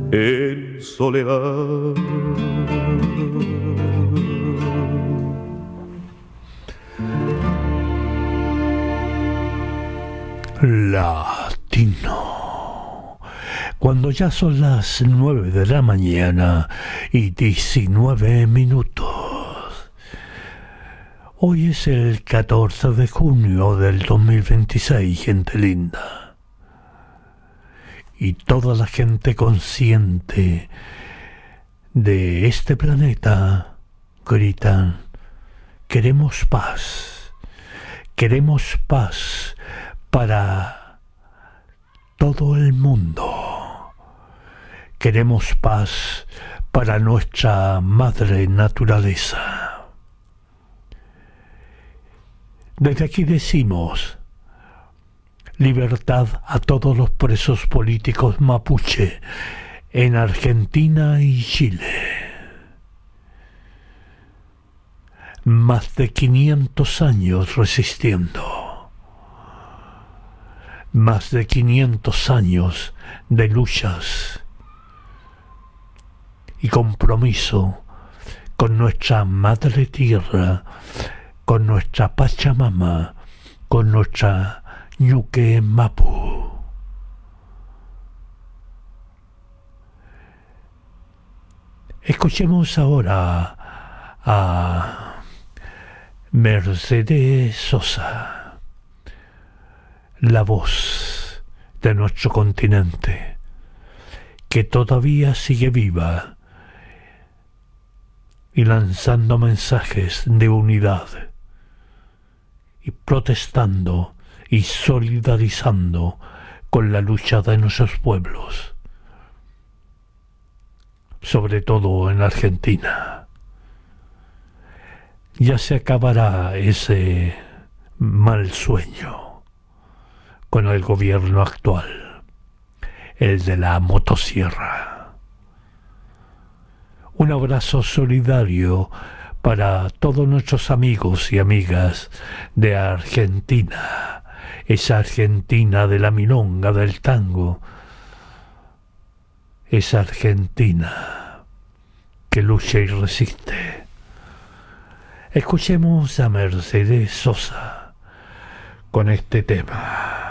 en soledad. Latino. Cuando ya son las 9 de la mañana y 19 minutos. Hoy es el 14 de junio del 2026, gente linda. Y toda la gente consciente de este planeta gritan: queremos paz. Queremos paz para todo el mundo. Queremos paz para nuestra madre naturaleza. Desde aquí decimos: libertad a todos los presos políticos mapuche en Argentina y Chile. Más de 500 años resistiendo. Más de 500 años de luchas y compromiso con nuestra madre tierra, con nuestra Pachamama, con nuestra Ñuque Mapu. Escuchemos ahora a Mercedes Sosa, la voz de nuestro continente, que todavía sigue viva y lanzando mensajes de unidad y protestando y solidarizando con la lucha de nuestros pueblos, sobre todo en Argentina. Ya se acabará ese mal sueño con el gobierno actual, el de la motosierra. Un abrazo solidario para todos nuestros amigos y amigas de Argentina, esa Argentina de la milonga, del tango, esa Argentina que lucha y resiste. Escuchemos a Mercedes Sosa con este tema.